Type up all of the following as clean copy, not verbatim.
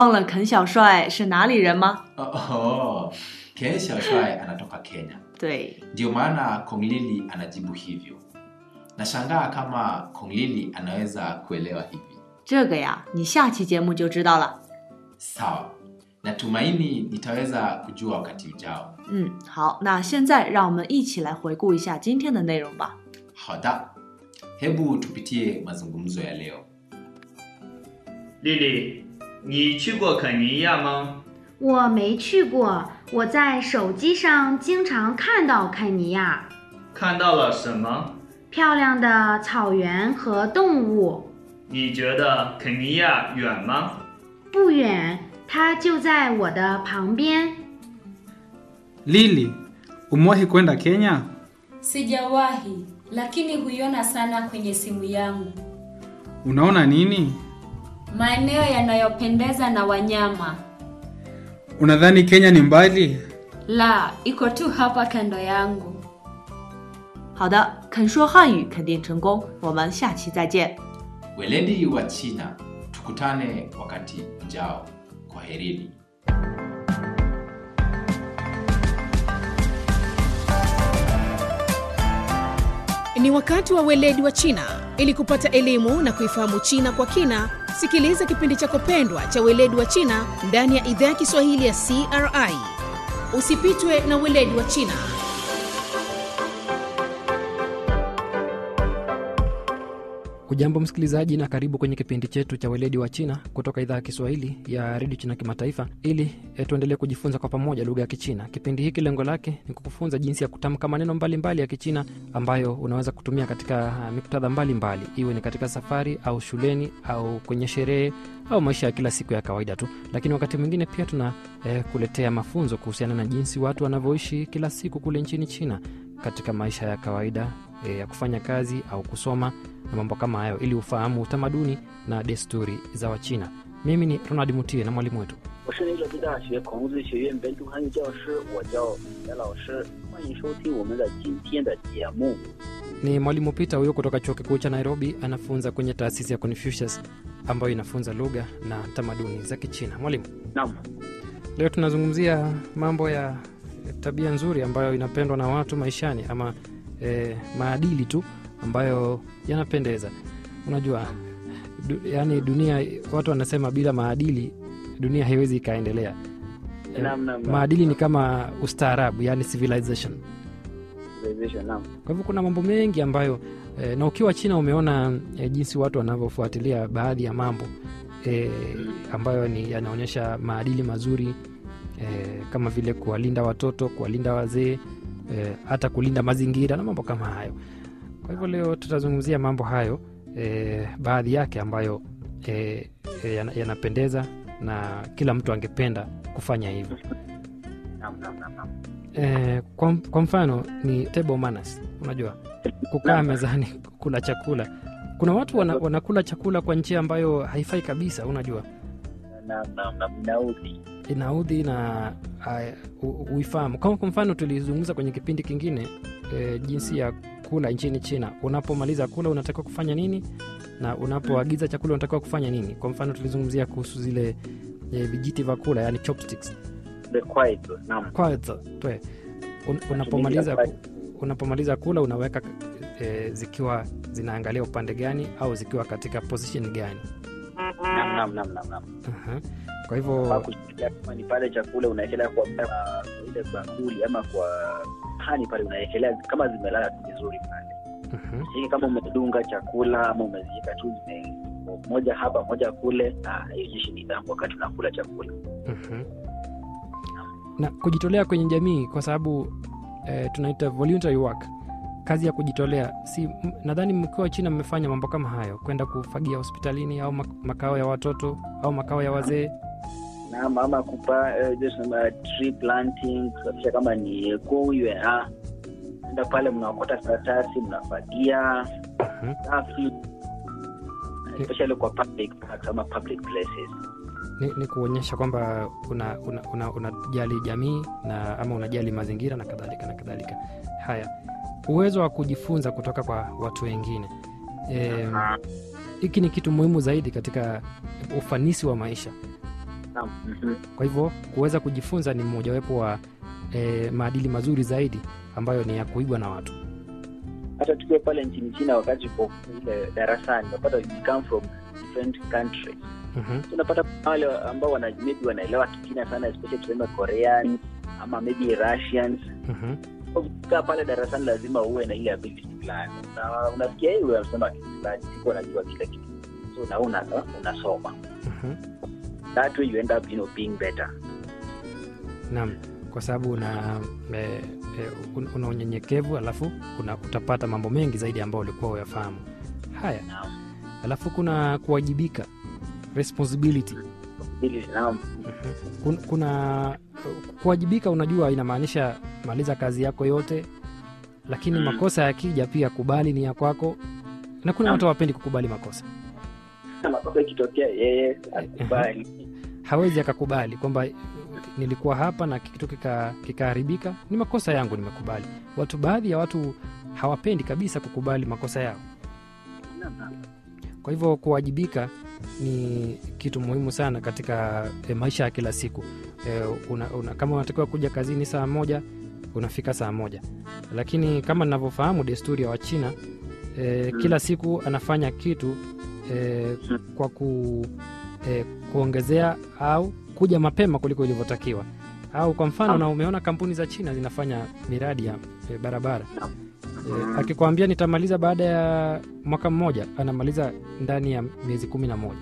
忘了肯小帅是哪里人吗？ Ken Xiaoshuai anatoka Kenya. 对。 Ndio maana Kong Lili anajibu hivyo. Nashangaa kama Kong Lili anaweza kuelewa hivi. 这个呀，你下期节目就知道了。 Sawa. Natumaini nitaweza kujua wakati ujao. 好，那现在让我们一起来回顾一下今天的内容吧。 Hada. Hebu tupitie mazungumzo ya leo. Lili, 你去过肯尼亚吗？ 我没去过，我在手机上经常看到肯尼亚。 看到了什么？ 漂亮的草原和动物。 你觉得肯尼亚远吗？ 不远，它就在我的旁边。 Lili, umewahi kwenda Kenya? Sijawahi, lakini huiona sana kwenye simu yangu. Unaona nini? Maeneo yanayopendeza na wanyama. Unadhani Kenya ni mbali? La, iko tu hapa kando yangu. 好的，肯说汉语肯定成功，我们下期再见。 Weledi wa China, tukutane wakati ujao. Kwaherini. Ni wakati wa weledi wa China. Ili kupata elimu na kuifahamu China kwa kina, sikiliza kipindi chako pendwa cha weledi wa China ndani ya idhaa ya Kiswahili ya CRI. Usipitwe na weledi wa China. Hujambo msikilizaji na karibu kwenye kipindi chetu cha weledi wa China kutoka idhaa ya Kiswahili ya Radio China Kimataifa, ili tuendelee kujifunza kwa pamoja lugha ya Kichina. Kipindi hiki lengo lake ni kukufunza jinsi ya kutamka maneno mbalimbali ya Kichina ambayo unaweza kutumia katika muktadha mbalimbali, iwe ni katika safari au shuleni au kwenye sherehe au maisha ya kila siku ya kawaida tu. Lakini wakati mwingine pia tuna kuletea mafunzo kuhusiana na jinsi watu wanavyoishi kila siku kule nchini China katika maisha ya kawaida ya kufanya kazi au kusoma na mambo kama hayo, ili ufahamu utamaduni na desturi za Wachina. Mimi ni Ronald Mutie na mwalimu wetu. Ni mwalimu Peter huyo kutoka chuo kikuu cha Nairobi, anafunza kwenye taasisi ya Confucius ambayo inafunza lugha na tamaduni za Kichina. Mwalimu. Naam. Leo tunazungumzia mambo ya tabia nzuri ambayo inapendwa na watu maishani, ama maadili tu ambayo yanapendeza. Unajua yani dunia, watu wanasema bila maadili dunia haiwezi ikaendelea. Maadili ni kama ustaarabu, yani civilization. Naam. Kwa hivyo kuna mambo mengi ambayo na ukiwa China umeona jinsi watu wanavyofuatilia baadhi ya mambo ambayo yanaonyesha maadili mazuri, kama vile kuwalinda watoto, kuwalinda wazee, hata kulinda mazingira na mambo kama hayo. Kwa hivyo leo tutazungumzia mambo hayo, baadhi yake ambayo yanapendeza na kila mtu angependa kufanya hivyo. Kwa mfano ni table manners. Unajua kukaa mezani kula chakula. Kuna watu wanakula chakula kwa njia ambayo haifai kabisa, unajua. Inaudhi na uifahamu. Kwa mfano tulizungumza kwenye kipindi kingine jinsi ya kula nchini China. Unapomaliza kula unatakiwa kufanya nini, na unapoagiza chakula unatakiwa kufanya nini. Kwa mfano tulizungumzia kuhusu zile vijiti vya kula, yani chopsticks. Unapomaliza kula unaweka zikiwa zinaangalia upande gani au zikiwa katika position gani. Kwa hivyo kama ni pale chakula unaekelea kwa ile bakuli ama kwa hani pale unaekelea kama zimelala tu vizuri pale. Hii kama umedunga chakula ama umeziweka tu moja hapa moja kule, hiyo ni nidhamu wakati unakula chakula. Na kujitolea kwenye jamii, kwa sababu tunaita voluntary work, kazi ya kujitolea. Nadhani mkiwa China mmefanya mambo kama hayo, kwenda kufagia hospitalini au makao ya watoto au makao ya wazee. Na mama kupa tree planting, kisha kama ni goyue ndio pale mnaokota karatasi mnafagia safi, especially kwa public kama public places. Ni kuonyesha kwamba unajali jamii na ama unajali mazingira na kadhalika. Haya, uwezo wa kujifunza kutoka kwa watu wengine. Hiki ni kitu muhimu zaidi katika ufanisi wa maisha. Naam. Kwa hivyo kuweza kujifunza ni mmojawapo wa maadili mazuri zaidi ambayo ni ya kuigwa na watu. Hata tukiwa pale nchini China, wakati uko ile darasani unapata we come from different countries. Tunapata wale ambao maybe wanaelewa Kichina sana, especially tuseme Korean ama maybe Russians. Ukikaa pale darasani lazima uwe na ile ability fulani. Na unasikia hiyo unasema kitu fulani, siko najua kile kitu. So na unasoma. That way you end up being better. Naam, kwa sababu una unyenyekevu, alafu utapata mambo mengi zaidi ambayo ulikuwa uyafahamu. Haya. Alafu kuna kuwajibika, responsibility. Naam. Kuna kuwajibika, unajua inamaanisha maliza kazi yako yote, lakini makosa yakija pia kubali ni ya kwako. Na kuna watu hawapendi kukubali makosa. Makosa ikitokea yeye akubali. Hawezi akakubali kwamba nilikuwa hapa na kitu kikaharibika, ni makosa yangu, nimekubali. Baadhi ya watu hawapendi kabisa kukubali makosa yao. Kwa hivyo kuwajibika ni kitu muhimu sana katika maisha ya kila siku. Kama unatakiwa kuja kazini saa 1, unafika saa 1. Lakini kama ninavyofahamu desturi ya Wachina, kila siku anafanya kitu kwa kuongezea au kuja mapema kuliko ilivyotakiwa. Au kwa mfano, na umeona kampuni za China zinafanya miradi ya barabara. Akikwambia nitamaliza baada ya mwaka mmoja, anamaliza ndani ya miezi 11.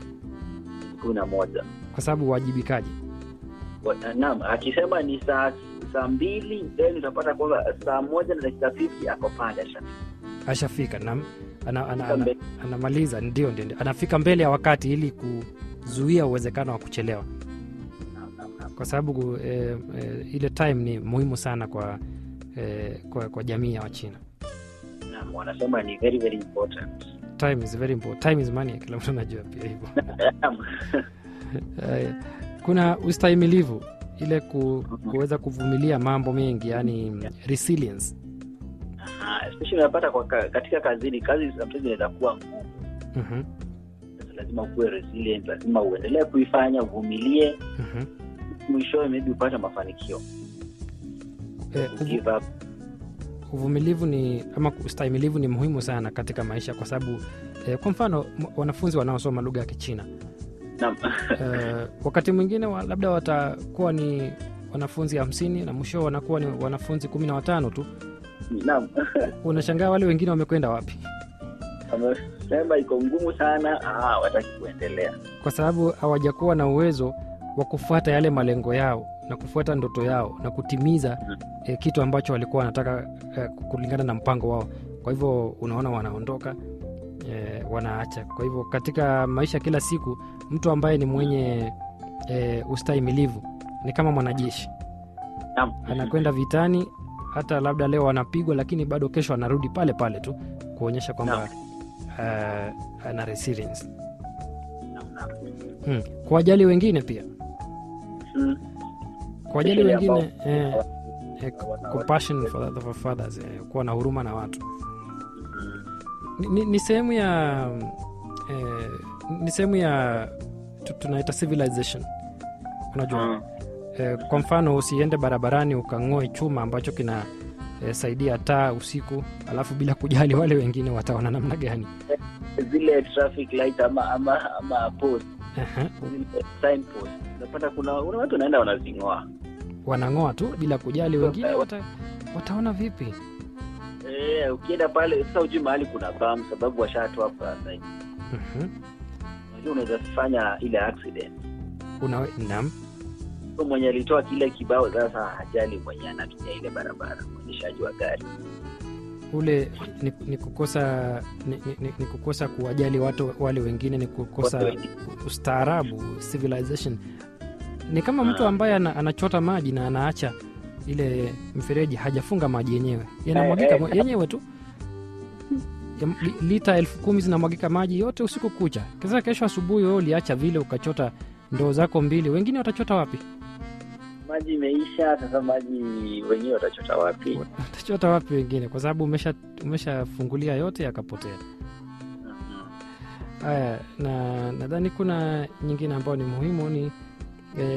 Kwa sababu wajibikaji. Naam, akisema ni saa 2, then utapata kwamba saa 1:50 ako pale ashafika. Naam, anamaliza ndio anafika mbele ya wakati ili kuzuia uwezekano wa kuchelewa. Kwa sababu ile time ni muhimu sana kwa jamii ya Wachina. Naam, wanasema ni very very important. Time is very important. Time is money, kila mtu anajua pia hivyo. Kuna ustahimilivu, ile kuweza kuvumilia mambo mengi, yani resilience. Especially unapata katika kazini, kazi sometimes inaweza kuwa ngumu. Lazima uwe resilient, lazima uendelee kuifanya, uvumilie. Mwishowe maybe upate mafanikio. Uvumilivu ama ustahimilivu ni muhimu sana katika maisha, kwa sababu kwa mfano wanafunzi wanaosoma lugha ya Kichina, wakati mwingine labda watakuwa ni wanafunzi 50 na mwisho wanakuwa ni wanafunzi 15 tu. Naam. Unashangaa wale wengine wamekwenda wapi? Sema iko ngumu sana, wataki kuendelea. Kwa sababu hawajakuwa na uwezo wa kufuata yale malengo yao na kufuata ndoto yao na kutimiza kitu ambacho walikuwa wanataka kulingana na mpango wao. Kwa hivyo unaona wanaondoka, wanaacha. Kwa hivyo katika maisha kila siku, mtu ambaye ni mwenye ustahimilivu ni kama mwanajeshi. Anakwenda vitani, hata labda leo anapigwa, lakini bado kesho anarudi pale pale tu, kuonyesha kwamba ana resilience. Kuwajali wengine pia. Kuwajali wengine, compassion for fathers, kuwa na huruma na watu. Ni sehemu ya tunaita civilization. Unajua, kwa mfano usiende barabarani ukang'oe chuma ambacho kina saidia taa usiku, alafu bila kujali wale wengine wataona namna gani. Zile traffic light ama post, sign post, unapata kuna watu wanaenda wanang'oa tu bila kujali wengine wataona vipi. Ukienda pale sasa ujui mahali kuna bam sababu washatoa hapa sasa. Unaweza kufanya ile accident. Naam. Mwenye alitoa kile kibao sasa hajali mwenye anatumia ile barabara, mwendeshaji wa gari. Ule ni kukosa kuwajali watu wale wengine, ni kukosa ustaarabu, civilization. Ni kama mtu ambaye anachota maji na anaacha ile mfereji hajafunga maji yenyewe. Yanamwagika yenyewe tu. Lita 10,000 zinamwagika maji yote usiku kucha. Kisa kesho asubuhi wewe uliacha vile ukachota ndoo zako 2. Wengine watachota wapi? Maji imeisha, sasa maji wenyewe watachota wapi? Watachota wapi wengine? Kwa sababu umeshafungulia yote yakapotea. Haya, na nadhani kuna nyingine ambayo ni muhimu ni